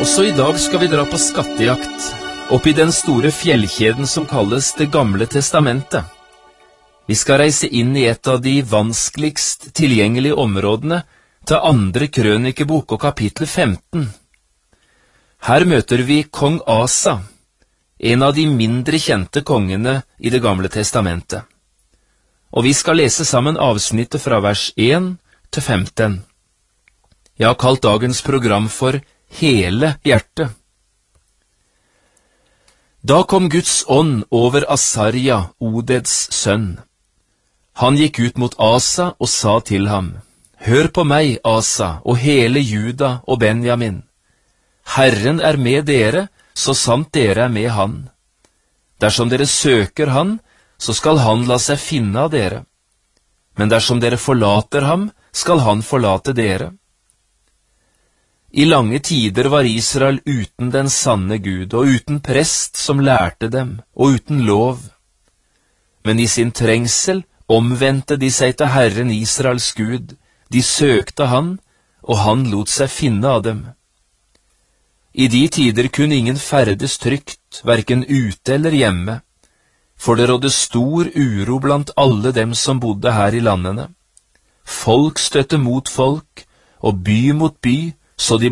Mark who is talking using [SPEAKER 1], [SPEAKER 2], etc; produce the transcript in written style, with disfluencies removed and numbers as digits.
[SPEAKER 1] Også i dag skal vi dra på skattejakt, opp i den store fjellkjeden som kalles Det gamle testamentet. Vi skal reise inn i et av de vanskeligst tilgjengelige områdene til 2. krønikebok og kapittel 15. Her møter vi kong Asa, en av de mindre kjente kongene i Det gamle testamentet. Og vi skal lese sammen avsnittet fra vers 1 til 15. Jeg har kalt dagens program for Hele hjertet. Da kom Guds ånd over Asarja, Odeds sønn. Han gikk ut mot Asa og sa til ham, «Hør på meg, Asa, og hele Juda og Benjamin. Herren er med dere, så sant dere er med han. Dersom dere søker han, så skal han la seg finne av dere. Men dersom dere forlater ham, skal han forlate dere. I lange tider var Israel uten den sanne Gud, og uten prest som lærte dem, og uten lov. Men i sin trengsel omvendte de seg til Herren Israels Gud, de søkte han, og han lot seg finne av dem. I de tider kunne ingen ferdes trygt, hverken ute eller hjemme, for det rådde stor uro blant alle dem som bodde her i landene. Folk støtte mot folk, og by mot by, så de